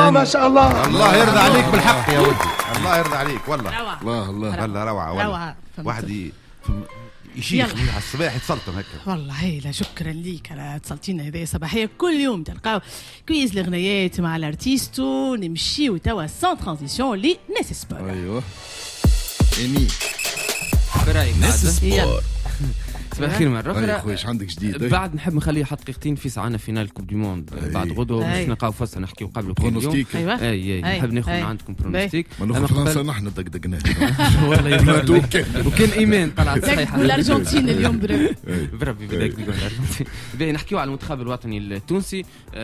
الله ما شاء الله. الله يرضى عليك بالحق يا ودي، الله يرضى عليك والله. الله الله والله روعة واحد يشيخ على الصباح يتسلطن هكا. والله لا شكرا ليك على اتصلتينا هذه صباحيه كل يوم تلقاو كويز الغنيات مع الارتيستو. نمشيو توا سان ترانزيسيون لي ناس سبور. ايوه اني ناس سبور. صباح الخير مرة أخرى. أخوي إيش عندك جديد؟ بعد نحب نخليه حط دقيقتين في ساعنا فينال كوب دي موند بعد غدوة باش نلقاو فرصة نحكيو قبل برونوستيك. أيوة أي نحب ناخذ من عندكم برونوستيك. ما فرنسا نحن دقدقناه والله وكان إيمان طلعت صحيحة. والأرجنتين اليوم بربي بداك نقول الأرجنتين. باهي نحكيو على المنتخب الوطني التونسي.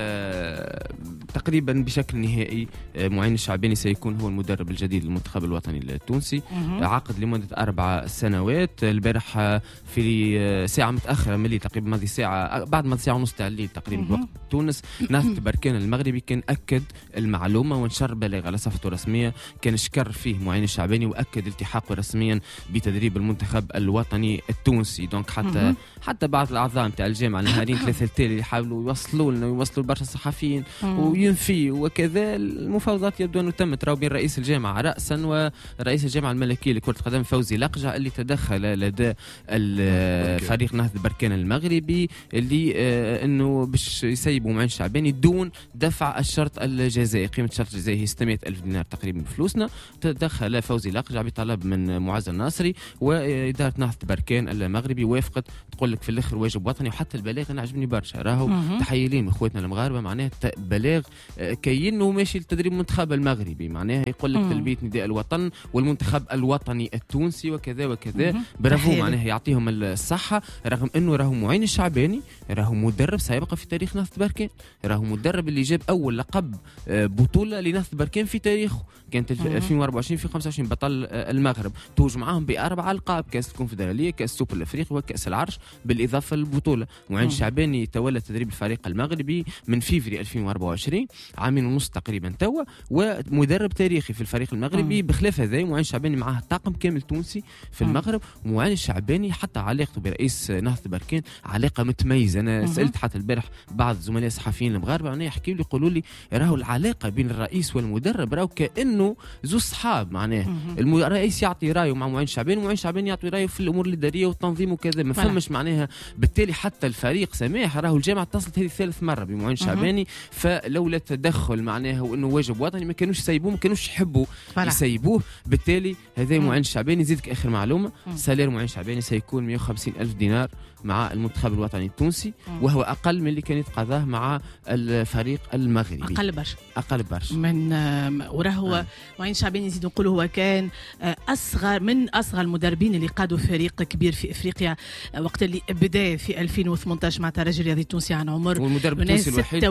تقريبا بشكل نهائي معين الشعباني سيكون هو المدرب الجديد للمنتخب الوطني التونسي. عقد لمدة 4 سنوات. البارح في ساعة متأخرة ملي تقريبا ماضي ساعة بعد ما ساعة ونص تاع الليل تقريبا بوقت تونس ناث بركان المغربي كان أكد المعلومة ونشر بلاغ على صفحته الرسمية. كان شكر فيه معين الشعباني وأكد التحاقه رسميا بتدريب المنتخب الوطني التونسي. دونك حتى بعض الأعضاء نتاع الجامعة النهارين 3 التالي يحاولوا يوصلوا لنا ويوصلوا برشا الصحفيين وينفي وكذا. المفاوضات يبدو أنه تمت بين رئيس الجامعة رأسا ورئيس الجامعة الملكية لكرة القدم فوزي لقجع اللي تدخل لدى فريق نهضة بركان المغربي اللي انه باش يسيبوا معين الشعباني دون دفع الشرط الجزائي. قيمه الشرط الجزائي هي 600,000 دينار تقريبا بفلوسنا. تدخل فوزي لقجع بطلب من معز الناصري واداره نهضة بركان المغربي وافقت. تقول لك في الاخر واجب وطني. وحتى البلاغ انا عجبني برشا راهو تحيلين اخواتنا المغاربه معناها بلاغ كأنه ماشي لتدريب المنتخب المغربي. معناها يقول لك تلبيه نداء الوطن والمنتخب الوطني التونسي وكذا وكذا. برافو معناها يعطيهم الصحة. رغم انه راهو معين الشعباني راهو مدرب سابق في تاريخ نهضة بركان. راهو مدرب اللي جاب اول لقب بطولة لنهضة بركان في تاريخه كانت 2024 في 25 بطل المغرب. توج معاهم ب4 ألقاب: كاس الكونفدرالية، كاس السوبر الافريقي، وكاس العرش بالاضافة للبطولة. معين الشعباني تولى تدريب الفريق المغربي من فيفري 2024 عامين ونص تقريبا توا ومدرب تاريخي في الفريق المغربي. بخلاف هذا معين الشعباني معاه طاقم كامل تونسي في المغرب. ومعين الشعباني حتى علاقته برئيس نهضة بركان علاقة متميزة. أنا سألت حتى البارح بعض زملاء الصحفيين المغاربة أنا يحكيوا لي يقولوا لي راهو العلاقة بين الرئيس والمدرب راهو كأنه زو صحاب. معناه الرئيس يعطي رايه مع معين الشعباني ومعين الشعباني يعطي رايه في الأمور الإدارية والتنظيم وكذا. ما فهمش معناها بالتالي حتى الفريق سماح راهو الجامعة اتصلت هذه 3 مرة بمعين الشعباني. فلولا التدخل معناها وإنه واجب وطني ما كانوش يسيبوه ما كانوش يحبوا يسيبوه. بالتالي هذا معين الشعباني. زيدك آخر معلومة سالير معين الشعباني سيكون 150,000 دينار مع المنتخب الوطني التونسي وهو أقل من اللي كان يتقاضاه مع الفريق المغربي. أقل برشا من وراهو معين شعباني نزيد نقول هو كان من أصغر المدربين اللي قادوا فريق كبير في إفريقيا وقت اللي بدأ في 2018 مع ترجي الرياضي التونسي عن عمر والمدرب التونسي الوحيد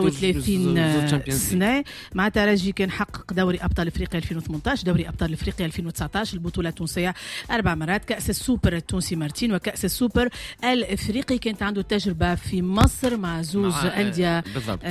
36 سنة. مع ترجي كان حقق دوري أبطال إفريقيا 2018، دوري أبطال إفريقيا 2019، البطولة التونسية 4 مرات، كأس السوبر التونسي مرتين وكأس السوبر الافريقي. كانت عنده تجربه في مصر مع زوج انديه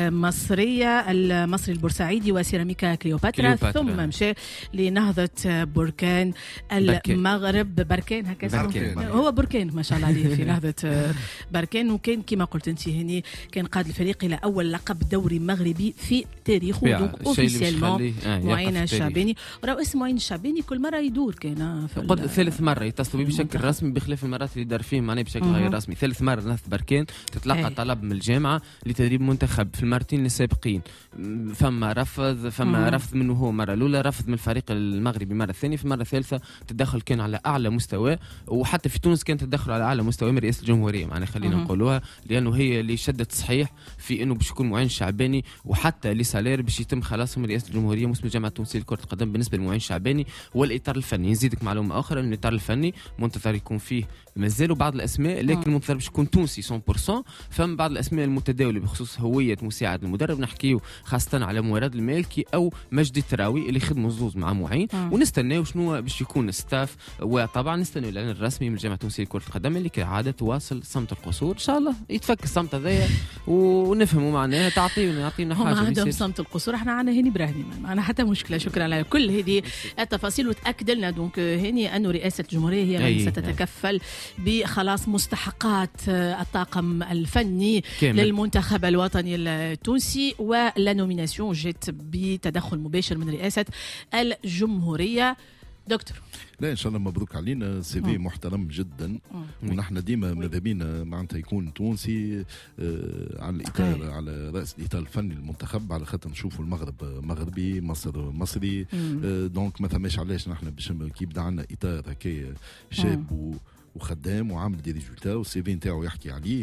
مصريه، المصري البورسعيدي وسيراميكا كليوباترا. ثم مشى لنهضه بركان المغرب. بركان هكذا هو بركان ما شاء الله عليه في نهضه بركان. وكان كما قلت انت هني كان قاد الفريق الى اول لقب دوري مغربي في تاريخه. دونك اوفيسيالمون معين الشعباني. وراه اسم معين الشعباني كل مره يدور كان قد 3 مرة يتصلوا به بشكل رسمي بخلاف المرات اللي دار فيه معناه بشكل غير رسمي. 3 مرة نهضة بركان تتلقى طلب من الجامعة لتدريب منتخب في المرتين السابقين. فما رفض منه هو مرة الأولى، رفض من الفريق المغربي مرة ثانية، في مرة ثالثة تدخل كان على أعلى مستوى. وحتى في تونس كان تدخل على أعلى مستوى من رئاسة الجمهورية معناه خلينا نقولوها لأنه هي اللي شدت صحيح في إنه باش يكون معين شعباني وحتى لسالير باش يتم خلاصه من رئاسة الجمهورية مسمى الجامعة التونسية لكرة القدم بالنسبة لمعين شعباني. والإطار الفني نزيدك معلومة أخرى إن الإطار الفني منتظر يكون فيه مازالوا بعض الأسماء لكن المنتظر باش يكون تونسي 100%. فما بعض الأسماء المتداولة بخصوص هوية مساعد المدرب نحكيو خاصة على مراد المالكي أو مجدي التراوي اللي خدموا زوز مع معين. ونستناو شنو باش يكون الستاف. وطبعا نستناو الإعلان الرسمي من الجامعة التونسية لكرة القدم اللي كعادة تواصل صمت القصور. إن شاء الله يتفك الصمت هذايا ونفهموا معناها يعطينا حاجة. هم عندهم صمت القصور، احنا عندنا هني براهني ما معنا حتى مشكلة. شكرا على كل هذه التفاصيل. وتأكد لنا دونك هني أنه رئاسة الجمهورية هي من ستتكفل بخلاص مستحقات توقعات الطاقم الفني للمنتخب الوطني التونسي، ولا نوميناسيون جت بتدخل مباشر من رئاسة الجمهورية. دكتور، لا ان شاء الله مبروك علينا، سي في محترم جدا، ونحن ديما ماذا معناتها يكون تونسي على الاطار، على راس الاطار الفني للمنتخب، على خاطر نشوفوا المغرب مغربي، مصر مصري، دونك ما ثماش علاش نحن باش كي يبدا عندنا اطار هكايا شاب وخدام وعامل دي ريزولتا والسي في نتاعو يحكي عليه،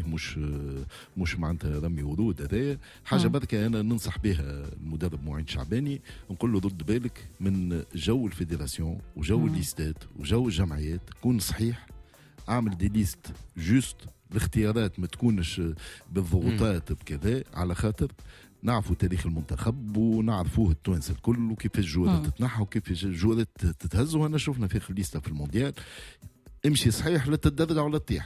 مش معناتها رمي ورود. هذا حاجه بركه انا ننصح بها المدرب معين شعباني، نقول له رد بالك من جو الفيدراسيون وجو الليستات وجو الجمعيات، كون صحيح، اعمل دي ليست جوست، الاختيارات ما تكونش بالضغوطات بكذا، على خاطر نعرفوا تاريخ المنتخب ونعرفوه التوانسه الكل، وكيف الجوارات تتنحى وكيف الجوارات تتهز. وانا شفنا في الليسته في المونديال امشي صحيح، لا تتدرع ولا تطيح.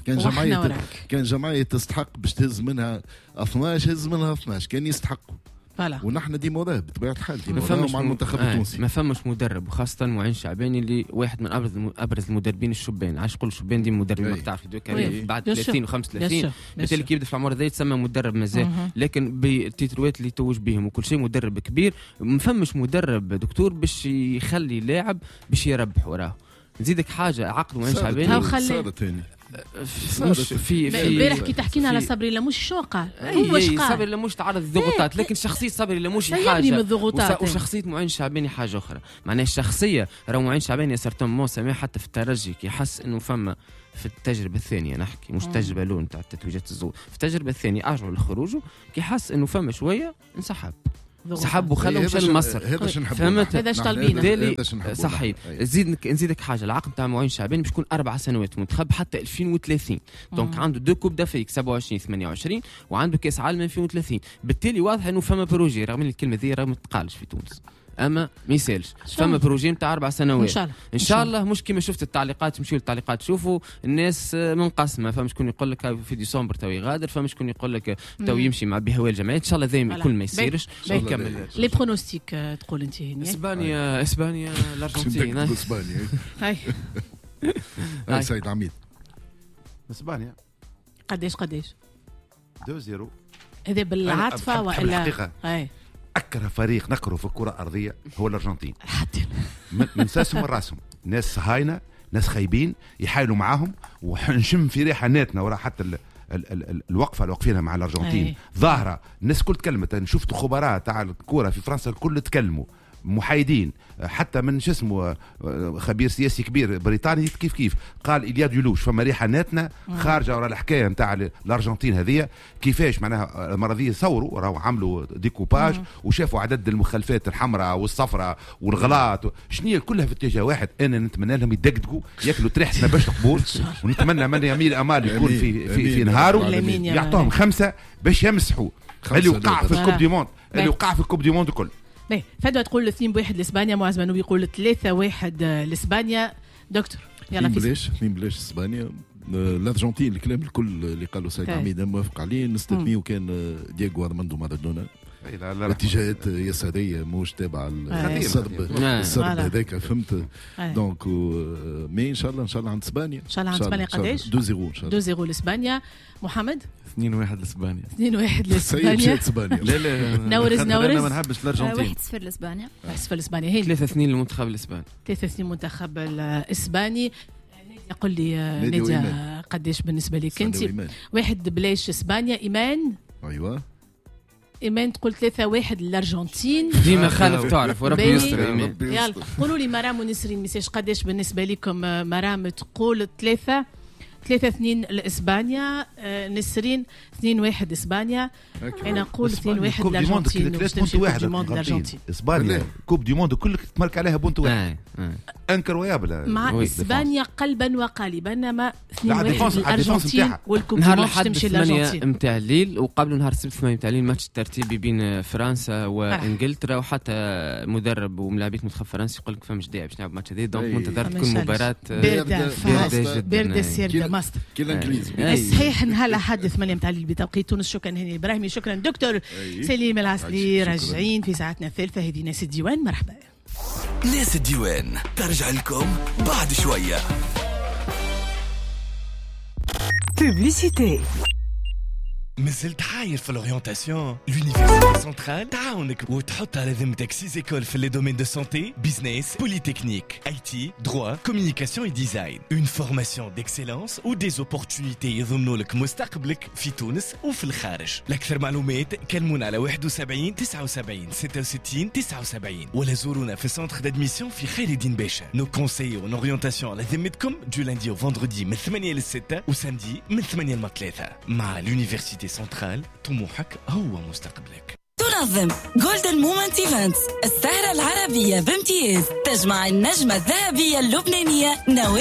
كان جمعيه تستحق باش تهز منها 12 هز منها 12، كان يستحقوا. ونحن دي مراه بطبيعه الحال مع المنتخب التونسي. ما فماش مدرب، وخاصه معين شعباني اللي واحد من ابرز المدربين الشبان. عايش كل شبان دي مدربين مقطع في دوكا بعد 30 و35، بالتالي كي يبدا في العمر هذا يتسمى مدرب مازال. لكن بالتيتروات اللي توج بهم وكل شيء مدرب كبير. ما فماش مدرب دكتور باش يخلي لاعب باش يربح وراه. نزيدك حاجه، عقد معين شعباني صارت ثاني مش في البارح كي تحكينا على صبري لموش شوقه، هو صبري لموش تعرض للضغوطات، لكن شخصيه صبري لموش حاجه، وشخصيه معين شعباني حاجه اخرى. معناها الشخصيه راهو معين شعباني سارتون سامع حتى في الترجي كي يحس انه فما في التجربه الثانيه، نحكي مش التجربه الاولى نتاع التتويجات الزوج، في التجربه الثانيه اجروا لخروجه كي حس انه فما شويه انسحب وخلوا مشى لمصر. فهمت؟ هذا طالبين صحيح. نزيدك حاجه، العقد تاع معين شعباني باش يكون 4 سنوات منتخب حتى 2030. دونك عنده 2 كوب دافريك 27 28 وعنده كاس عالم 2030. بالتالي واضح انه فما بروجي، رغم الكلمه ذي رغم ما تقالش في تونس، اما ما يسالش. فما بروجي نتاع 4 سنوات ان شاء الله. مش كيما شفت التعليقات، تمشيوا للتعليقات شوفوا الناس منقسمه، فما شكون يقول لك في ديسمبر تو يغادر، فما شكون يقول لك تو يمشي مع بهوى الجمعيه. ان شاء الله دايما كل ما يصيرش نكمل. لي برونوستيك تقول انت اسبانيا الارجنتين. اسبانيا هاي سيد عميد. اسبانيا قداش 2-0. هذا بالعاطفه ولا أكره فريق نقره في الكرة الأرضية هو الأرجنتين. من ساسهم وراسهم، ناس صهاينة، ناس خايبين، يحايلوا معاهم، ونشم في ريحة ناتنا وراء حتى الوقفة اللي وقفينها مع الأرجنتين ظاهرة. الناس كل تكلمت، شفت خبراء تاع الكرة في فرنسا الكل تكلموا محايدين، حتى من اسمه خبير سياسي كبير بريطاني كيف قال إليا ديلوش فما ريحه ناتنا خارجه ورا الحكايه نتاع الارجنتين هذه. كيفاش معناها المره دي صوروا راهو عملوا ديكوباج وشافوا عدد المخلفات الحمراء والصفراء والغلاط شنية كلها في اتجاه واحد. انا نتمنى لهم يدقدقوا ياكلوا تريحتنا باش قبول، ونتمنى من يميل امال يكون في نهاره يعطوهم 5 باش يمسحوا اللي وقع في الكوب دي موند، اللي وقع في الكوب دي موند الكل. فدوى تقول 2-1 لإسبانيا، معز منوبي يقول 3-1 لإسبانيا. دكتور يلا 2 إسبانيا. الأرجنتين الكلام الكل اللي قالوا سيد عميد موافق عليه، نستثنيه وكان دييغو أرماندو مارادونا اتجاهات يساريه موش تابع السرب هذاك، فهمت؟ دونك مي ان شاء الله عند اسبانيا. ان شاء الله عند اسبانيا. قداش 2-0 لاسبانيا. محمد 2-1 لاسبانيا. 2-1 لاسبانيا. لا نورز انا ما نحبش الارجنتين. 1-0 لاسبانيا. 1-0 لاسبانيا. هي 3-2 للمنتخب الاسباني. 3-2 المنتخب الاسباني. قل لي نادية قداش بالنسبه لك انت؟ 1 بلاش اسبانيا. ايمان. ايوه إيمان تقول 3-1 للأرجنتين. ديما خالف تعرف وربي يستر. يلا قولوا لي مرام ونسرين ميساج قداش بالنسبة لكم؟ مرام تقول 3-2 لإسبانيا، نسرين 2-1 إسبانيا. أنا أقول 2-1 للأرجنتين. إسبانيا كوب دي موند كل تمرك عليها بونت واحد انكرويابل مع إسبانيا قلبا وقالبا، انما 2-1 للأرجنتين والكوب دي موند تمشي للأرجنتين. نتاع الليل وقبل نهار السبت 8 نتاع الليل ماتش الترتيبي بين فرنسا وانجلترا، وحتى مدرب وملاعبيه منتخب فرنسا يقول لك فماش داعي باش نلعب الماتش هذا. دونك منتظر تكون مباراة باردة جدا ماستر صحيح. نهار احد 8 نتاع الليل بتوقيت تونس. شكرا هاني الابراهيمي، شكرا دكتور سليم العسلي. راجعين في ساعتنا الثالثة. هذه ناس الديوان. مرحبا. ناس الديوان ترجع لكم بعد شوية. Publicité. مازلت حاير في الاورينتاسيون؟ l'Université Centrale تعاونك وتحط على ذمتك 6 écoles في les domaines de santé, business, polytechnique, IT, droit, communication et design. Une formation d'excellence ou des opportunités يضمنوا لك مستقبلك في تونس وفي الخارج. لأكثر معلومات كلمونا على 71 79 66 79 ولا زورونا في السنتر d'admission في خير الدين باشا. Nos conseillers en orientation على ذمتكم du lundi au vendredi من 8 ل 6 وسامدي من 8 ل 3. مع l'Université سنترال طموحك هو مستقبلك. تنظم جولدن مومنت ايفنتس السهرة العربية بامتياز تجمع النجمة الذهبية اللبنانية نوال